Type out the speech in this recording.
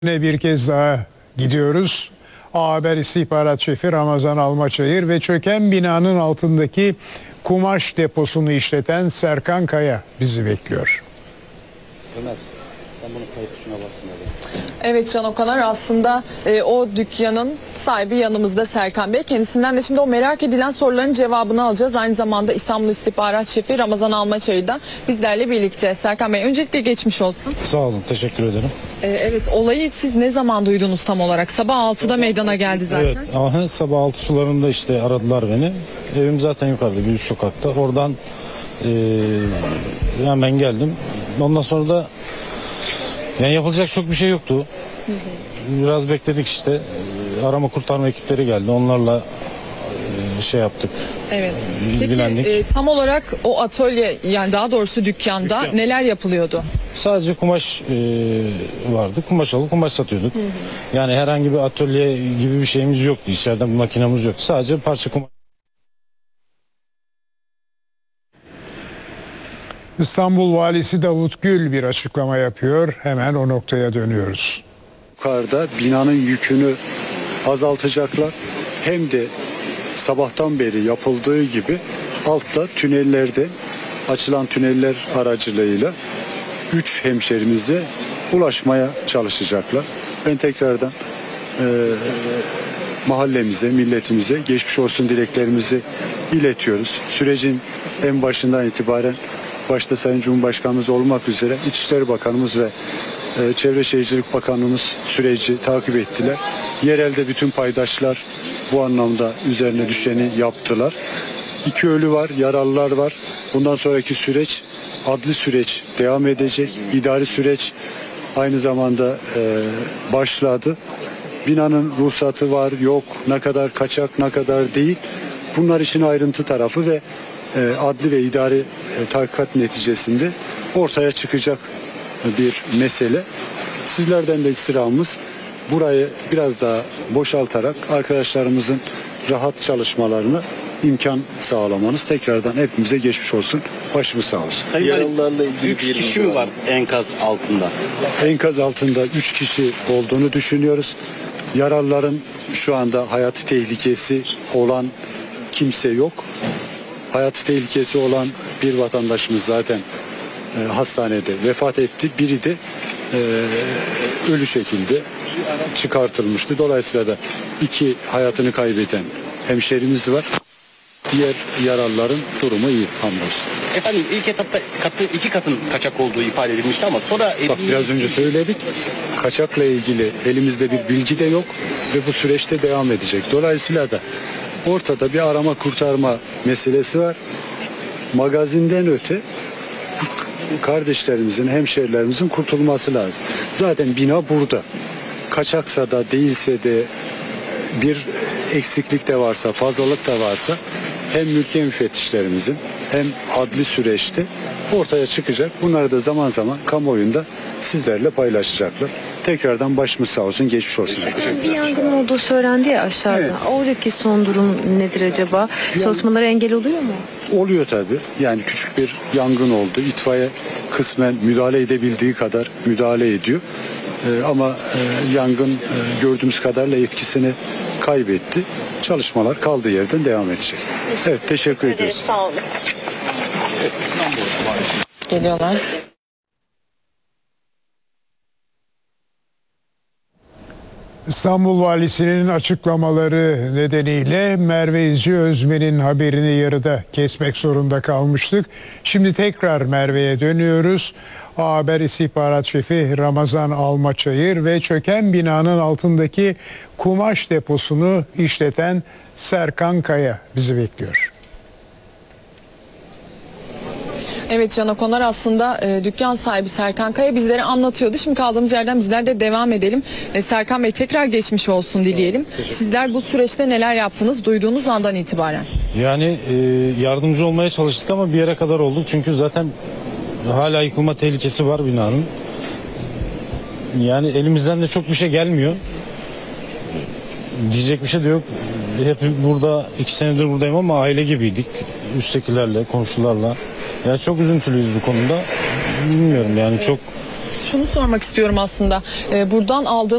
Bir kez daha gidiyoruz. A Haber İstihbarat Şefi Ramazan Almaçayır ve çöken binanın altındaki kumaş deposunu işleten Serkan Kaya bizi bekliyor. Ömer, sen bunu kayıt tuşuna basma. Evet Can Okanar, aslında o dükkanın sahibi yanımızda Serkan Bey. Kendisinden de şimdi o merak edilen soruların cevabını alacağız. Aynı zamanda İstanbul İstihbarat Şefi Ramazan Almaçayır da bizlerle birlikte. Serkan Bey, öncelikle geçmiş olsun. Sağ olun, teşekkür ederim. Evet, olayı siz ne zaman duydunuz tam olarak? Sabah 6'da meydana geldi zaten. Evet, ama sabah 6 sularında işte aradılar beni. Evim zaten yukarıda, bir üst sokakta. Oradan hemen geldim. Ondan sonra da yani yapılacak çok bir şey yoktu. Biraz bekledik işte. Arama kurtarma ekipleri geldi. Onlarla şey yaptık. Evet. İlgilendik. Peki tam olarak o atölye, yani daha doğrusu dükkanda neler yapılıyordu? Sadece kumaş vardı. Kumaş alıp kumaş satıyorduk. Yani herhangi bir atölye gibi bir şeyimiz yoktu. İçeride bir makinamız yoktu. Sadece parça kumaş. İstanbul Valisi Davut Gül bir açıklama yapıyor. Hemen o noktaya dönüyoruz. Yukarıda binanın yükünü azaltacaklar. Hem de sabahtan beri yapıldığı gibi altta tünellerde açılan tüneller aracılığıyla 3 hemşerimize ulaşmaya çalışacaklar. Ben tekrardan mahallemize, milletimize geçmiş olsun dileklerimizi iletiyoruz. Sürecin en başından itibaren başta Sayın Cumhurbaşkanımız olmak üzere İçişleri Bakanımız ve Çevre Şehircilik Bakanlığımız süreci takip ettiler. Yerelde bütün paydaşlar bu anlamda üzerine düşeni yaptılar. 2 ölü var, yaralılar var. Bundan sonraki süreç adli süreç devam edecek. İdari süreç aynı zamanda başladı. Binanın ruhsatı var, yok, ne kadar kaçak, ne kadar değil. Bunlar işin ayrıntı tarafı ve adli ve idari tahkikat neticesinde ortaya çıkacak bir mesele. Sizlerden de istirhamımız burayı biraz daha boşaltarak arkadaşlarımızın rahat çalışmalarına imkan sağlamanız. Tekrardan hepimize geçmiş olsun. Başımız sağ olsun. Sayın yaralılarla ilgili 3 kişi mi var enkaz altında? Enkaz altında 3 kişi olduğunu düşünüyoruz. Yaralıların şu anda hayati tehlikesi olan kimse yok. Hayati tehlikesi olan bir vatandaşımız zaten hastanede vefat etti. Biri de ölü şekilde çıkartılmıştı. Dolayısıyla da 2 hayatını kaybeden hemşerimiz var. Diğer yaralıların durumu iyi, hamdolsun. Efendim, ilk etapta 2 katın kaçak olduğu ifade edilmişti ama sonra... Bak biraz önce söyledik. Kaçakla ilgili elimizde bir bilgi de yok ve bu süreçte devam edecek. Dolayısıyla da ortada bir arama kurtarma meselesi var. Magazinden öte kardeşlerimizin, hemşerilerimizin kurtulması lazım. Zaten bina burada. Kaçaksa da değilse de bir eksiklik de varsa, fazlalık da varsa hem mülkiye müfettişlerimizin hem adli süreçte ortaya çıkacak. Bunları da zaman zaman kamuoyunda sizlerle paylaşacaklar. Tekrardan başımız sağ olsun, geçmiş olsun. Bir yangın olduğu söylendi ya aşağıda. Evet. Oradaki son durum nedir acaba? Çalışmalara engel oluyor mu? Oluyor tabii. Yani küçük bir yangın oldu. İtfaiye kısmen müdahale edebildiği kadar müdahale ediyor. Ama yangın gördüğümüz kadarıyla etkisini kaybetti. Çalışmalar kaldığı yerden devam edecek. Evet, teşekkür ediyoruz. Sağ olun. Geliyorlar. İstanbul Valisi'nin açıklamaları nedeniyle Merve İzci Özmen'in haberini yarıda kesmek zorunda kalmıştık. Şimdi tekrar Merve'ye dönüyoruz. A Haber İstihbarat Şefi Ramazan Almaçayır ve çöken binanın altındaki kumaş deposunu işleten Serkan Kaya bizi bekliyor. Evet Can Okanar, aslında dükkan sahibi Serkan Kaya bizlere anlatıyordu. Şimdi kaldığımız yerden bizler de devam edelim. Serkan Bey, tekrar geçmiş olsun dileyelim. Sizler bu süreçte neler yaptınız duyduğunuz andan itibaren? Yani yardımcı olmaya çalıştık ama bir yere kadar olduk. Çünkü zaten hala yıkılma tehlikesi var binanın. Yani elimizden de çok bir şey gelmiyor. Diyecek bir şey de yok. Hep burada 2 senedir buradayım ama aile gibiydik. Üsttekilerle, komşularla. Yani çok üzüntülüyüz bu konuda. Bilmiyorum yani çok şunu sormak istiyorum aslında. Buradan aldığım